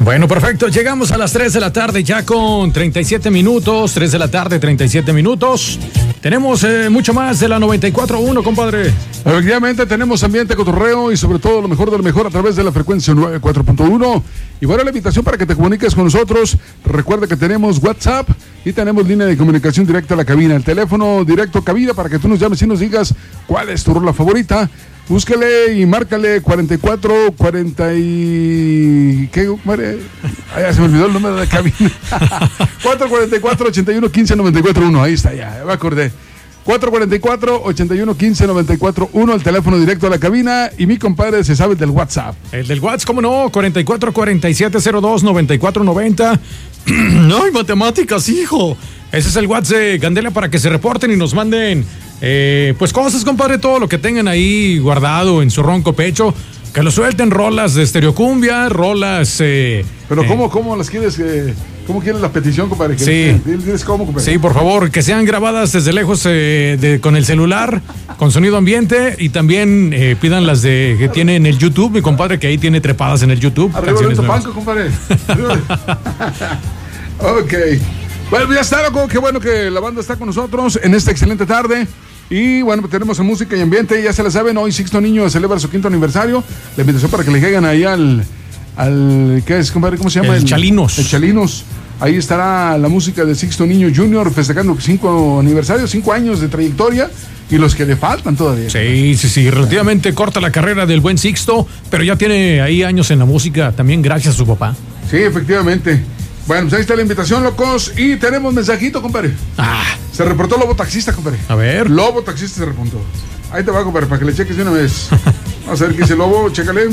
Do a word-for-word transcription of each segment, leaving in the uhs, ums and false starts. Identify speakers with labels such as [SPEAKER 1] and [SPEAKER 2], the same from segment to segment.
[SPEAKER 1] Bueno, perfecto. Llegamos a las tres de la tarde ya con treinta y siete minutos. tres de la tarde, treinta y siete minutos. Tenemos eh, mucho más de la noventa y cuatro punto uno, compadre.
[SPEAKER 2] Efectivamente, tenemos ambiente, cotorreo y sobre todo lo mejor de lo mejor a través de la frecuencia noventa y cuatro punto uno. Y bueno, la invitación para que te comuniques con nosotros. Recuerda que tenemos WhatsApp y tenemos línea de comunicación directa a la cabina. El teléfono directo cabina para que tú nos llames y nos digas cuál es tu rola favorita. Búscale y márcale cuarenta y cuatro, cuarenta y... ¿Qué? Ah, ya se me olvidó el número de cabina. cuatro cuarenta y cuatro, ochenta y uno, quince, noventa y cuatro uno. Ahí está, ya, ya me acordé. cuatro cuarenta y cuatro, ochenta y uno, quince, noventa y cuatro uno, el teléfono directo a la cabina. Y mi compadre se sabe el del WhatsApp.
[SPEAKER 1] El del WhatsApp, ¿cómo no? cuarenta y cuatro, cuarenta y siete, cero dos, noventa y cuatro noventa. No hay matemáticas, hijo. Ese es el WhatsApp de Candela para que se reporten y nos manden eh, pues cosas, compadre, todo lo que tengan ahí guardado en su ronco pecho. Que lo suelten, rolas de estereocumbia, rolas... Eh,
[SPEAKER 2] Pero
[SPEAKER 1] eh,
[SPEAKER 2] ¿cómo, cómo las quieres? Eh, ¿Cómo quieres la petición, compadre?
[SPEAKER 1] Sí.
[SPEAKER 2] ¿Diles cómo, compadre?
[SPEAKER 1] Sí, por favor, que sean grabadas desde lejos eh, de, con el celular, con sonido ambiente, y también eh, pidan las de que tiene en el YouTube, mi compadre, que ahí tiene trepadas en el YouTube.
[SPEAKER 2] Arriba de un panco, compadre. Ok. Bueno, ya está, loco. Qué bueno que la banda está con nosotros en esta excelente tarde. Y bueno, pues tenemos en música y ambiente, ya se la saben, hoy Sixto Niño celebra su quinto aniversario. La invitación para que le lleguen ahí al, al ¿qué es, compadre? ¿Cómo se llama?
[SPEAKER 1] El, el Chalinos.
[SPEAKER 2] El Chalinos. Ahí estará la música de Sixto Niño Junior festejando cinco aniversarios, cinco años de trayectoria y los que le faltan todavía.
[SPEAKER 1] Sí, sí, sí, relativamente corta la carrera del buen Sixto, pero ya tiene ahí años en la música, también gracias a su papá.
[SPEAKER 2] Sí, efectivamente. Bueno, pues ahí está la invitación, locos. Y tenemos mensajito, compadre.
[SPEAKER 1] Ah.
[SPEAKER 2] Se reportó Lobo Taxista, compadre.
[SPEAKER 1] A ver.
[SPEAKER 2] Lobo Taxista se reportó. Ahí te va, compadre, para que le cheques de una vez. Vamos a ver qué dice Lobo, chécale.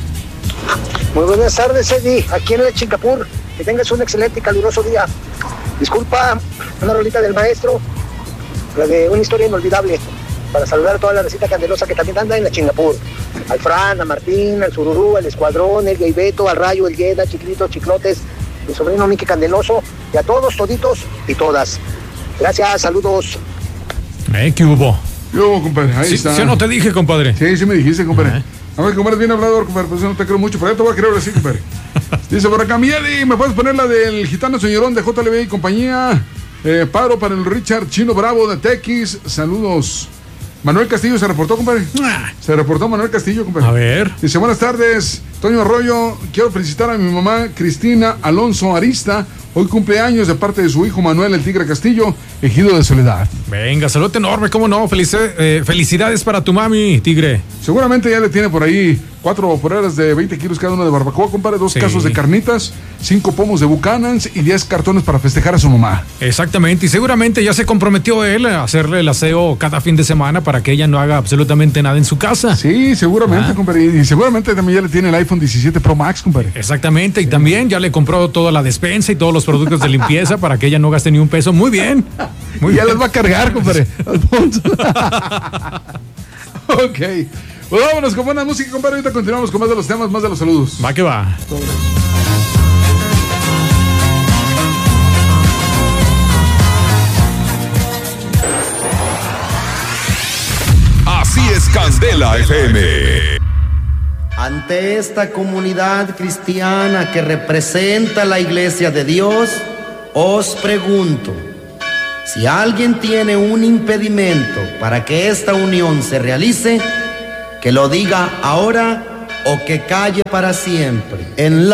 [SPEAKER 3] Muy buenas tardes, Eddie, aquí en el Chincapur. Que tengas un excelente y caluroso día. Disculpa, una rolita del maestro, la de una historia inolvidable, para saludar a toda la recita candelosa que también anda en la Chingapur. Al Fran, a Martín, al Sururú, al Escuadrón, el Gaybeto, al Rayo, el Yeda, Chiquilitos, Chiclotes, mi sobrino Miki Candeloso, y a todos, toditos y todas. Gracias, saludos.
[SPEAKER 1] Eh, ¿qué hubo?
[SPEAKER 2] ¿Qué hubo, compadre? Ahí
[SPEAKER 1] sí,
[SPEAKER 2] está.
[SPEAKER 1] ¿Sí o no te dije, compadre?
[SPEAKER 2] Sí, sí me dijiste, compadre.
[SPEAKER 1] Uh-huh.
[SPEAKER 2] A ver, compadre, bien hablador, compadre, pues no te creo mucho, pero ya te voy a creer así, compadre. Dice por acá, Mieli, ¿me puedes poner la del Gitano Señorón de J L B y compañía? Eh, paro para el Richard Chino Bravo de Tequis. Saludos. Manuel Castillo se reportó, compadre.
[SPEAKER 1] Ah.
[SPEAKER 2] Se reportó Manuel Castillo, compadre.
[SPEAKER 1] A ver.
[SPEAKER 2] Dice, buenas tardes, Toño Arroyo. Quiero felicitar a mi mamá Cristina Alonso Arista. Hoy cumpleaños de parte de su hijo Manuel el Tigre Castillo, ejido de Soledad.
[SPEAKER 1] Venga, salud enorme, cómo no. Felici- eh, felicidades para tu mami, Tigre.
[SPEAKER 2] Seguramente ya le tiene por ahí cuatro vaporeras de veinte kilos cada una de barbacoa, compadre, dos
[SPEAKER 1] Sí.
[SPEAKER 2] casos de carnitas, cinco pomos de Buchanan's y diez cartones para festejar a su mamá.
[SPEAKER 1] Exactamente, y seguramente ya se comprometió él a hacerle el aseo cada fin de semana para que ella no haga absolutamente nada en su casa.
[SPEAKER 2] Sí, seguramente,
[SPEAKER 1] Ah.
[SPEAKER 2] compadre. Y seguramente también ya le tiene el iPhone diecisiete Pro Max, compadre.
[SPEAKER 1] Exactamente, y también ya le compró toda la despensa y todos los productos de limpieza para que ella no gaste ni un peso. Muy bien. Muy
[SPEAKER 2] y ya
[SPEAKER 1] bien.
[SPEAKER 2] les va a cargar, compadre. Ok. Pues vámonos con buena música, compadre. Ahorita continuamos con más de los temas, más de los saludos.
[SPEAKER 1] Va que va.
[SPEAKER 4] Así es Candela F M.
[SPEAKER 5] Ante esta comunidad cristiana que representa la Iglesia de Dios, os pregunto, si alguien tiene un impedimento para que esta unión se realice, que lo diga ahora o que calle para siempre. En la